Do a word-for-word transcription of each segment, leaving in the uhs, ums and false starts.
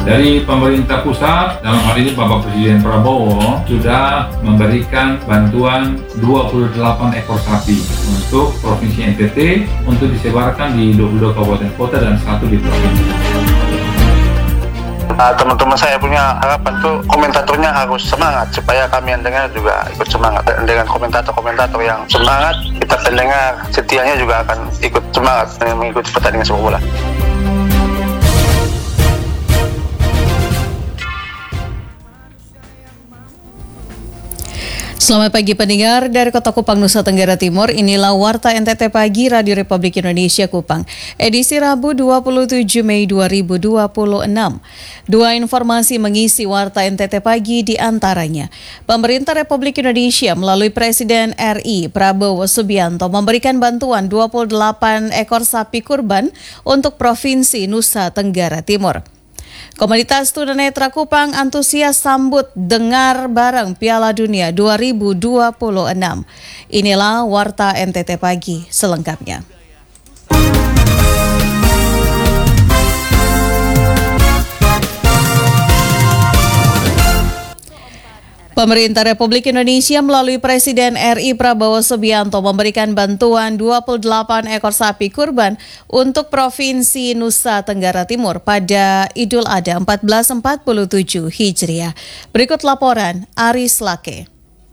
Dari pemerintah pusat, dalam hal ini Bapak Presiden Prabowo sudah memberikan bantuan dua puluh delapan ekor sapi untuk Provinsi N T T untuk disebarkan di dua puluh dua kabupaten kota dan satu di provinsi. Nah, teman-teman saya punya harapan tuh komentatornya harus semangat supaya kami yang dengar juga ikut semangat. Dengan komentator-komentator yang semangat, kita pendengar setianya juga akan ikut semangat mengikuti pertandingan sepak bola. Selamat pagi pendengar dari Kota Kupang, Nusa Tenggara Timur. Inilah Warta N T T Pagi Radio Republik Indonesia Kupang, edisi Rabu dua puluh tujuh Mei dua ribu dua puluh enam. Dua informasi mengisi Warta N T T Pagi di antaranya. Pemerintah Republik Indonesia melalui Presiden R I Prabowo Subianto memberikan bantuan dua puluh delapan ekor sapi kurban untuk Provinsi Nusa Tenggara Timur. Komunitas tunanetra Kupang antusias sambut dengar bareng Piala Dunia dua ribu dua puluh enam. Inilah Warta N T T Pagi selengkapnya. Pemerintah Republik Indonesia melalui Presiden R I Prabowo Subianto memberikan bantuan dua puluh delapan ekor sapi kurban untuk Provinsi Nusa Tenggara Timur pada Idul Adha seribu empat ratus empat puluh tujuh Hijriah. Berikut laporan Aris Lake.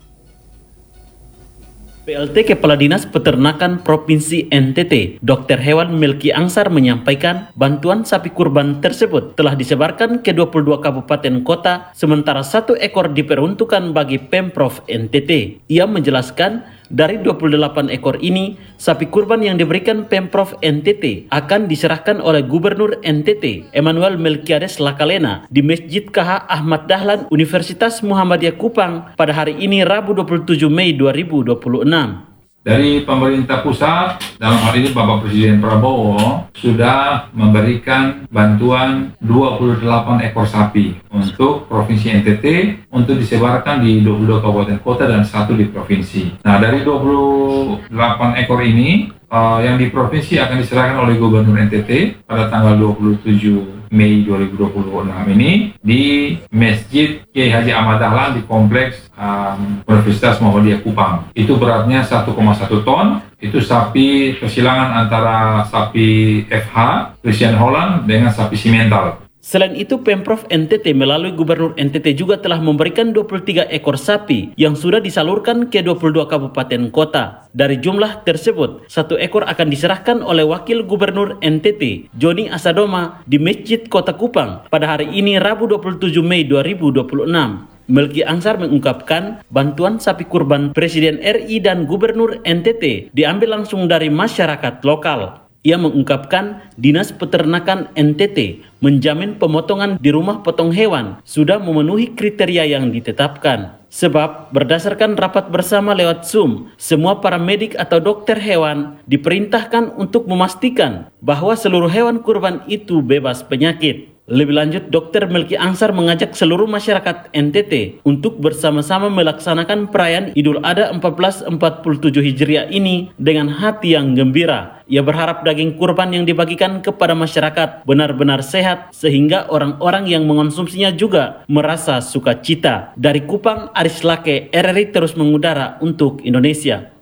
P L T Kepala Dinas Peternakan Provinsi N T T, Dokter Hewan Melki Angsar menyampaikan bantuan sapi kurban tersebut telah disebarkan ke dua puluh dua kabupaten kota, sementara satu ekor diperuntukkan bagi Pemprov N T T. Ia menjelaskan dari dua puluh delapan ekor ini, sapi kurban yang diberikan Pemprov N T T akan diserahkan oleh Gubernur N T T, Emmanuel Melkiades Lakalena, di Masjid K H Ahmad Dahlan, Universitas Muhammadiyah Kupang pada hari ini Rabu dua puluh tujuh Mei dua ribu dua puluh enam. Dari pemerintah pusat, dalam hal ini Bapak Presiden Prabowo sudah memberikan bantuan dua puluh delapan ekor sapi untuk Provinsi N T T untuk disebarkan di dua puluh dua kabupaten kota dan satu di provinsi. Nah, dari dua puluh delapan ekor ini, uh, yang di provinsi akan diserahkan oleh Gubernur N T T pada tanggal dua puluh tujuh Mei dua ribu dua puluh enam ini di Masjid Kiai Haji Ahmad Dahlan di Kompleks um, Universitas Muhammadiyah Kupang. Itu beratnya satu koma satu ton. Itu sapi persilangan antara sapi F H, Friesian Holland dengan sapi Simmental. Selain itu, Pemprov N T T melalui Gubernur N T T juga telah memberikan dua puluh tiga ekor sapi yang sudah disalurkan ke dua puluh dua kabupaten kota. Dari jumlah tersebut, satu ekor akan diserahkan oleh Wakil Gubernur N T T, Joni Asadoma, di Masjid Kota Kupang pada hari ini Rabu dua puluh tujuh Mei dua ribu dua puluh enam. Melki Angsar mengungkapkan bantuan sapi kurban Presiden R I dan Gubernur N T T diambil langsung dari masyarakat lokal. Ia mengungkapkan Dinas Peternakan N T T menjamin pemotongan di rumah potong hewan sudah memenuhi kriteria yang ditetapkan. Sebab berdasarkan rapat bersama lewat Zoom, semua paramedik atau dokter hewan diperintahkan untuk memastikan bahwa seluruh hewan kurban itu bebas penyakit. Lebih lanjut, Dokter Melki Angsar mengajak seluruh masyarakat N T T untuk bersama-sama melaksanakan perayaan Idul Adha seribu empat ratus empat puluh tujuh Hijriah ini dengan hati yang gembira. Ia berharap daging kurban yang dibagikan kepada masyarakat benar-benar sehat sehingga orang-orang yang mengonsumsinya juga merasa sukacita. Dari Kupang, Aris Lake, R R I terus mengudara untuk Indonesia.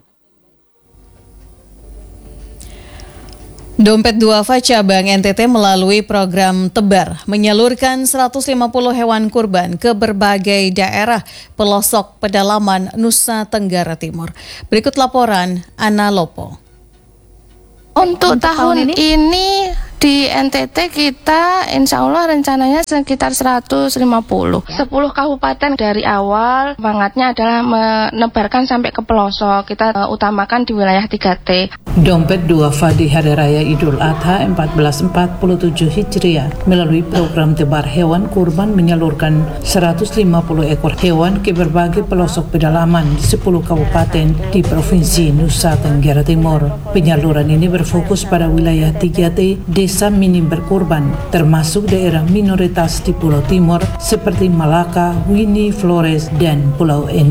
Dompet Duafa Cabang N T T melalui program Tebar menyalurkan seratus lima puluh hewan kurban ke berbagai daerah pelosok pedalaman Nusa Tenggara Timur. Berikut laporan Ana Lopo. Untuk, Untuk tahun, tahun ini, ini di N T T kita insya Allah rencananya sekitar seratus lima puluh. sepuluh kabupaten dari awal semangatnya adalah menebarkan sampai ke pelosok. Kita uh, utamakan di wilayah tiga T. Dompet Duafa di Hari Raya Idul Adha seribu empat ratus empat puluh tujuh Hijriah melalui program Tebar Hewan Kurban menyalurkan seratus lima puluh ekor hewan ke berbagai pelosok pedalaman di sepuluh kabupaten di Provinsi Nusa Tenggara Timur. Penyaluran ini berfokus pada wilayah tiga T, desa minim berkurban, termasuk daerah minoritas di Pulau Timur seperti Malaka, Wini, Flores, dan Pulau Ende.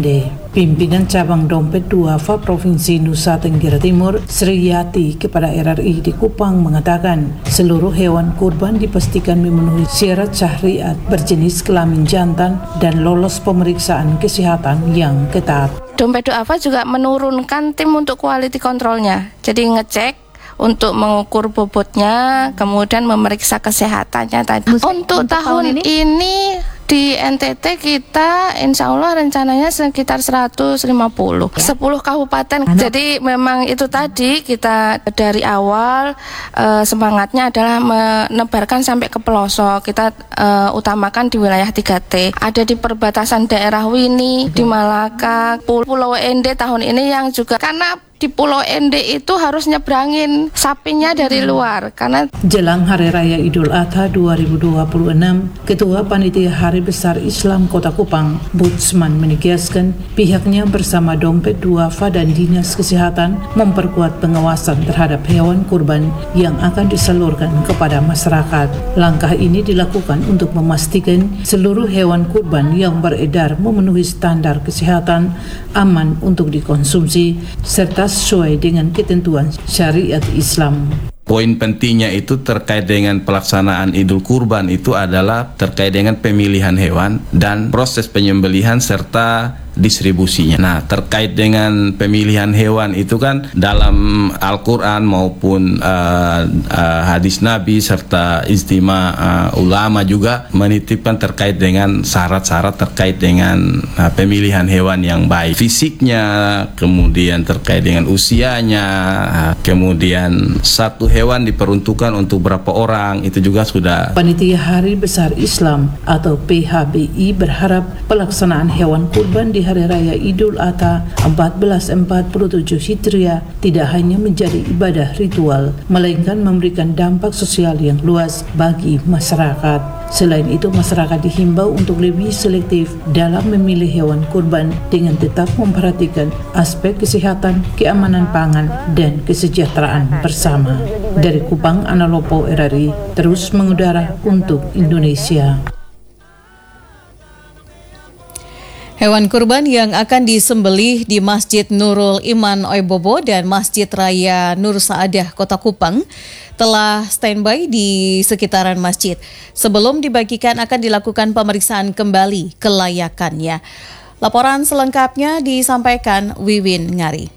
Pimpinan Cabang Dompet Duafa Provinsi Nusa Tenggara Timur, Sri Yati kepada R R I di Kupang mengatakan seluruh hewan kurban dipastikan memenuhi syarat syariat, berjenis kelamin jantan dan lolos pemeriksaan kesehatan yang ketat. Dompet Duafa juga menurunkan tim untuk quality controlnya, jadi ngecek untuk mengukur bobotnya, kemudian memeriksa kesehatannya tadi. Untuk, untuk tahun, tahun ini, ini di N T T kita insya Allah rencananya sekitar seratus lima puluh, ya. sepuluh kabupaten. Anak. Jadi memang itu tadi kita dari awal uh, semangatnya adalah menebarkan sampai ke pelosok. Kita uh, utamakan di wilayah tiga T. Ada di perbatasan daerah Wini, di Malaka, Pulau N D tahun ini yang juga karena di Pulau N D itu harus nyebrangin sapinya dari luar karena jelang Hari Raya Idul Adha dua ribu dua puluh enam, Ketua Panitia Hari Besar Islam Kota Kupang, Budsman menegaskan pihaknya bersama Dompet Duafa dan Dinas Kesehatan memperkuat pengawasan terhadap hewan kurban yang akan disalurkan kepada masyarakat. Langkah ini dilakukan untuk memastikan seluruh hewan kurban yang beredar memenuhi standar kesehatan, aman untuk dikonsumsi, serta sesuai dengan ketentuan syariat Islam. Poin pentingnya itu terkait dengan pelaksanaan Idul Kurban itu adalah terkait dengan pemilihan hewan dan proses penyembelihan serta distribusinya. Nah, terkait dengan pemilihan hewan itu kan dalam Al-Quran maupun uh, uh, hadis Nabi serta ijtima uh, ulama juga menitipkan terkait dengan syarat-syarat terkait dengan uh, pemilihan hewan yang baik. Fisiknya, kemudian terkait dengan usianya, uh, kemudian satu hewan diperuntukkan untuk berapa orang, itu juga sudah. Panitia Hari Besar Islam atau P H B I berharap pelaksanaan hewan kurban di Hari Raya Idul Adha seribu empat ratus empat puluh tujuh Hijriah tidak hanya menjadi ibadah ritual, melainkan memberikan dampak sosial yang luas bagi masyarakat. Selain itu, masyarakat dihimbau untuk lebih selektif dalam memilih hewan kurban dengan tetap memperhatikan aspek kesehatan, keamanan pangan, dan kesejahteraan bersama. Dari Kupang, Analopo R R I terus mengudara untuk Indonesia. Hewan kurban yang akan disembelih di Masjid Nurul Iman Oebobo dan Masjid Raya Nur Saadah Kota Kupang telah standby di sekitaran masjid. Sebelum dibagikan akan dilakukan pemeriksaan kembali kelayakannya. Laporan selengkapnya disampaikan Wiwin Ngari.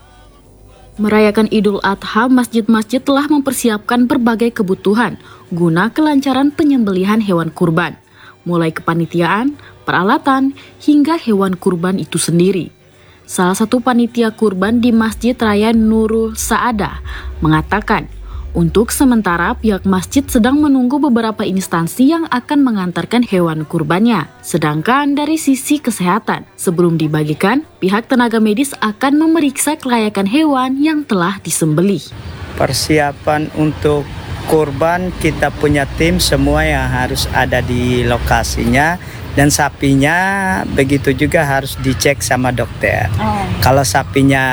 Merayakan Idul Adha, masjid-masjid telah mempersiapkan berbagai kebutuhan guna kelancaran penyembelihan hewan kurban, mulai kepanitiaan, peralatan, hingga hewan kurban itu sendiri. Salah satu panitia kurban di Masjid Raya Nurul Saadah mengatakan, untuk sementara pihak masjid sedang menunggu beberapa instansi yang akan mengantarkan hewan kurbannya. Sedangkan dari sisi kesehatan, sebelum dibagikan, pihak tenaga medis akan memeriksa kelayakan hewan yang telah disembelih. Persiapan untuk kurban, kita punya tim semua yang harus ada di lokasinya, dan sapinya begitu juga harus dicek sama dokter. Oh. Kalau sapinya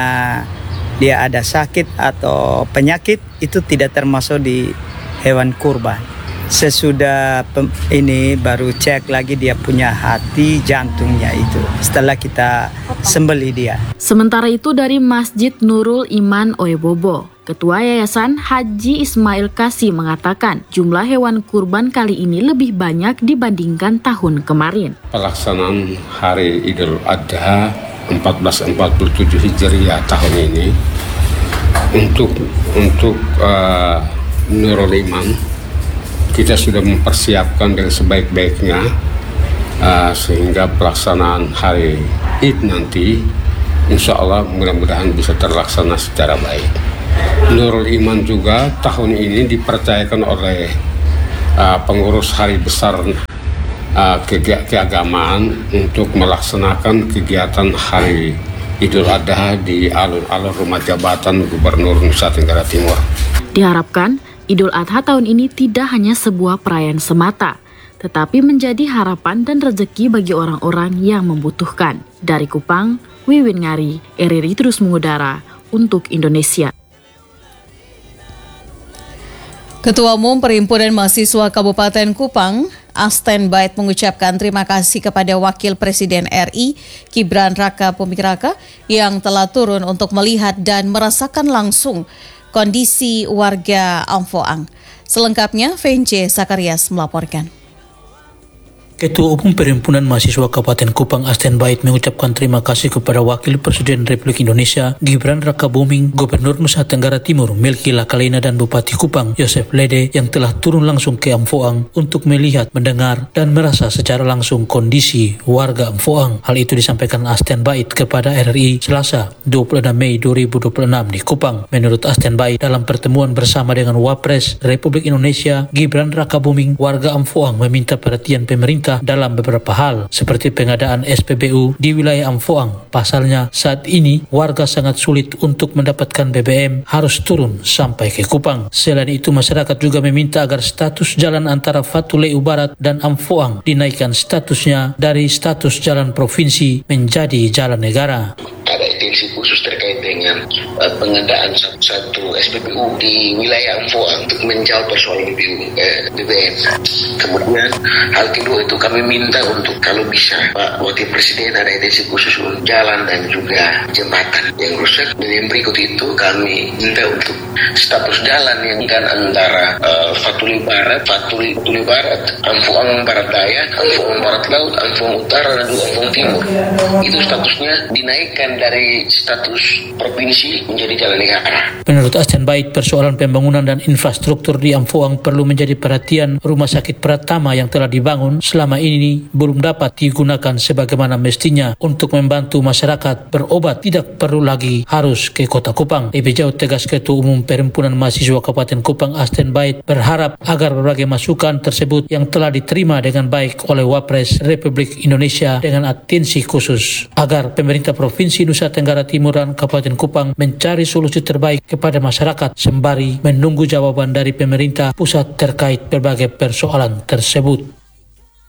dia ada sakit atau penyakit, itu tidak termasuk di hewan kurban. Sesudah ini baru cek lagi dia punya hati, jantungnya itu. Setelah kita sembelih dia. Sementara itu dari Masjid Nurul Iman Oebobo, Ketua Yayasan Haji Ismail Kasih mengatakan jumlah hewan kurban kali ini lebih banyak dibandingkan tahun kemarin. Pelaksanaan Hari Idul Adha seribu empat ratus empat puluh tujuh Hijriah tahun ini untuk untuk uh, Nurul Iman kita sudah mempersiapkan dengan sebaik-baiknya uh, sehingga pelaksanaan hari Id nanti insya Allah mudah-mudahan bisa terlaksana secara baik. Nurul Iman juga tahun ini dipercayakan oleh uh, pengurus hari besar uh, ke- keagamaan untuk melaksanakan kegiatan hari Idul Adha di alun-alun rumah jabatan Gubernur Nusa Tenggara Timur. Diharapkan Idul Adha tahun ini tidak hanya sebuah perayaan semata, tetapi menjadi harapan dan rezeki bagi orang-orang yang membutuhkan. Dari Kupang, Wiwin Ngari, R R I terus mengudara untuk Indonesia. Ketua Umum Perhimpunan Mahasiswa Kabupaten Kupang, Asten Bait mengucapkan terima kasih kepada Wakil Presiden R I, Gibran Raka Buming Raka, yang telah turun untuk melihat dan merasakan langsung kondisi warga Amphoang. Selengkapnya, Vence Sakarias melaporkan. Ketua Umum Perhimpunan Mahasiswa Kabupaten Kupang Asten Bait mengucapkan terima kasih kepada Wakil Presiden Republik Indonesia Gibran Raka Buming, Gubernur Nusa Tenggara Timur Melki Lakalina dan Bupati Kupang Yosef Lede yang telah turun langsung ke Amphoang untuk melihat, mendengar, dan merasa secara langsung kondisi warga Amphoang. Hal itu disampaikan Asten Bait kepada R R I Selasa dua puluh enam Mei dua ribu dua puluh enam di Kupang. Menurut Asten Bait, dalam pertemuan bersama dengan Wapres Republik Indonesia Gibran Raka Buming, warga Amphoang meminta perhatian pemerintah dalam beberapa hal seperti pengadaan S P B U di wilayah Amphoang. Pasalnya saat ini warga sangat sulit untuk mendapatkan B B M, harus turun sampai ke Kupang. Selain itu, masyarakat juga meminta agar status jalan antara Fatuleu Barat dan Amphoang dinaikkan statusnya dari status jalan provinsi menjadi jalan negara. Ada intensi khusus terkait dengan uh, pengadaan satu S P B U di wilayah Amphoang untuk menjawab persoalan B B U, eh, B B M. Kemudian hal kedua itu kami minta untuk kalau bisa Pak Wakil Presiden ada intensi khusus untuk jalan dan juga jembatan yang rusak. Dan yang berikut itu kami minta untuk status jalan yang kan antara uh, Fatuli Barat, Fatuli, Fatuli Barat, Amphoang Barat Daya, Amphoang Barat Laut, Amphoang Utara dan juga Amphoang Timur. Itu statusnya dinaikkan dari status provinsi menjadi jalan negara. Menurut Asten Bait, persoalan pembangunan dan infrastruktur di Amphoang perlu menjadi perhatian. Rumah sakit Pratama yang telah dibangun selama ini belum dapat digunakan sebagaimana mestinya untuk membantu masyarakat berobat, tidak perlu lagi harus ke Kota Kupang. Lebih jauh, tegas Ketua Umum Perhimpunan Mahasiswa Kabupaten Kupang Asten Bait berharap agar berbagai masukan tersebut yang telah diterima dengan baik oleh Wapres Republik Indonesia dengan atensi khusus agar pemerintah Provinsi Nusa Tenggara Timur dan Kabupaten Kupang mencari solusi terbaik kepada masyarakat sembari menunggu jawaban dari pemerintah pusat terkait berbagai persoalan tersebut.